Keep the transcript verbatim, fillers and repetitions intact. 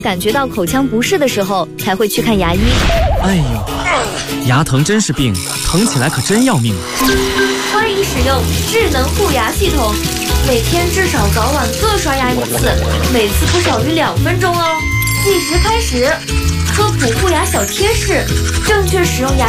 感觉到口腔不适的时候才会去看牙医。 哎呦，牙疼真是病，疼起来可真要命啊！ 欢迎使用智能护牙系统，每天至少早晚各刷牙一次，每次不少于两分钟哦。计时开始，科普护牙小贴士：正确使用牙